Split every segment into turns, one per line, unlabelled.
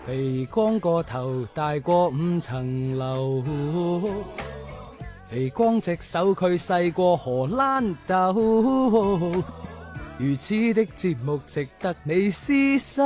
肥光個頭大過5層樓，肥光隻手佢細過荷蘭豆，如此的節目值得你廝守。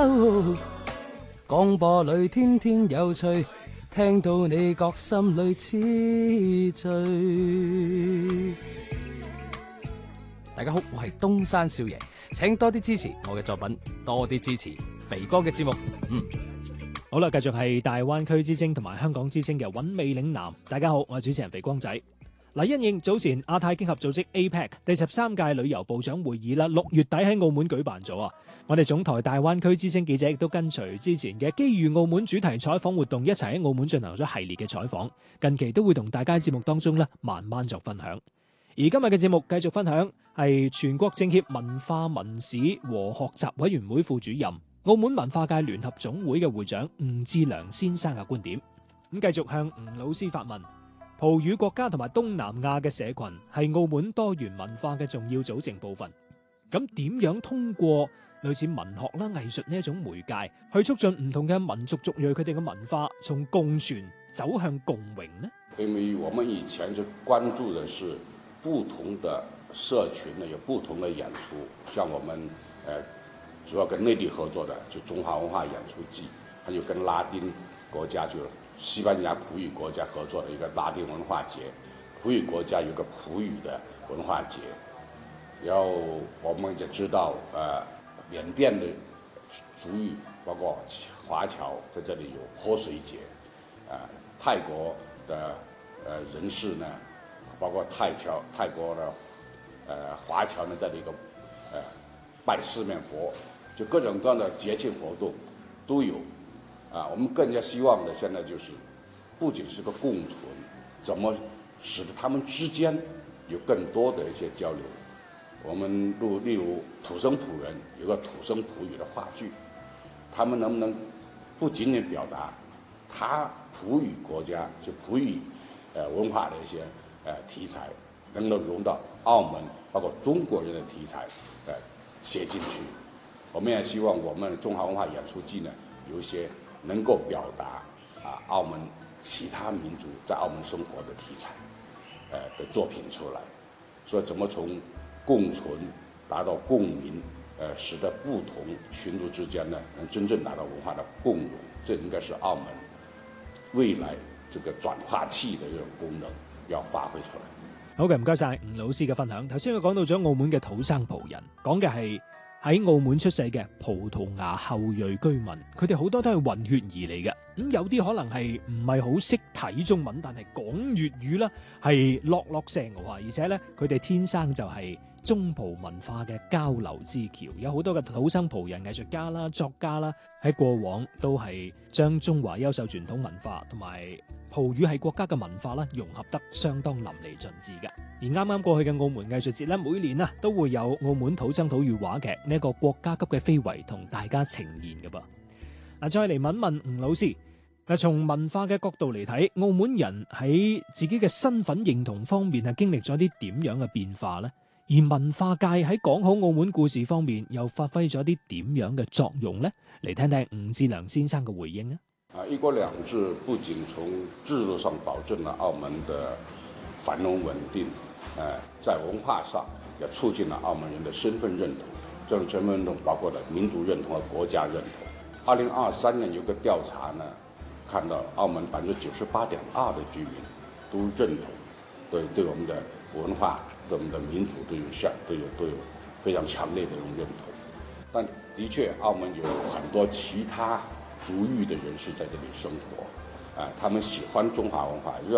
廣播裏天天有趣，聽到你覺心裏痴醉。大家好，我係東山少爺，請多啲支持我嘅作品，多啲支持肥哥嘅節目。
好啦，繼續係大灣區之星同埋香港之星嘅韻味嶺南。大家好，我係主持人肥光仔。嗱，因應早前亞太經合組織 APEC 第13屆旅遊部長會議啦，6月底喺澳門舉辦咗啊！我哋總台大灣區之星記者亦都跟隨之前嘅機遇澳門主題採訪活動，一齊喺澳門進行咗系列嘅採訪。近期都會同大家喺節目當中咧慢慢作分享。而今日嘅節目繼續分享係全國政協文化文史和學習委員會副主任、澳門文化界聯合總會嘅會長吳志良先生嘅觀點。咁繼續向吳老師發問：葡語國家同埋東南亞嘅社群係澳門多元文化嘅重要組成部分。咁點樣通過類似文學啦、藝術呢一種媒介，去促進唔同嘅民族族裔佢哋嘅文化從共存走向共榮呢？
因為我們以前就關注的是不同的社群呢有不同的演出，像我們主要跟內地合作的就中華文化演出季，還有跟拉丁國家就西班牙葡語國家合作的一個拉丁文化節，葡語國家有個葡語的文化節，然後我們也知道緬甸的族裔包括華僑在這裡有潑水節，泰國的人士呢，包括泰國的華僑呢，在這個拜四面佛，就各種各樣的節慶活動都有。我們更加希望的現在就是，不僅是個共存，怎麼使得他們之間有更多的一些交流。我們例如土生葡人有個土生葡語的話劇，他們能不能不僅僅表達他葡語國家就葡語文化的一些題材，能夠融到澳門包括中國人的題材寫進去。我們也希望我們中華文化演出季呢，有一些能夠表達澳門其他民族在澳門生活的題材的作品出來。所以怎麼從共存達到共鳴，使得不同群族之間呢能真正達到文化的共融，這應該是澳門未來這個轉化器的這種功能要發揮出來。
好嘅，唔該晒吳老師嘅分享。頭先佢講到咗澳門嘅土生葡人，講嘅係喺澳門出世嘅葡萄牙後裔居民，佢哋好多都係混血兒嚟嘅。咁有啲可能係唔係好識睇中文，但係講粵語啦，係落聲嘅話，而且咧佢哋天生就係中葡文化嘅交流之橋，有好多嘅土生葡人藝術家啦、作家啦，喺過往都係將中華優秀傳統文化同埋葡語系國家嘅文化啦融合得相當淋漓盡致嘅。而啱啱過去嘅澳門藝術節咧，每年都會有澳門土生土語話劇呢一個國家級嘅非遺同大家呈現嘅噃。嗱，再嚟問問吳老師，嗱，從文化嘅角度嚟睇，澳門人喺自己嘅身份認同方面係經歷咗啲點樣嘅變化呢？而文化界喺講好澳門故事方面又發揮咗啲點樣嘅作用呢？嚟聽聽吳志良先生嘅回應啊！
一國兩制不僅從制度上保證了澳門的繁榮穩定，在文化上也促進了澳門人的身份認同。這種身份認同包括了民族認同和國家認同。2023年有個調查呢，看到澳門98.2%的居民都認同，對我們的文化、對我們的民族都有非常強烈的一種認同。但的確，澳門有很多其他族裔的人士在這裡生活，他們喜歡中華文化，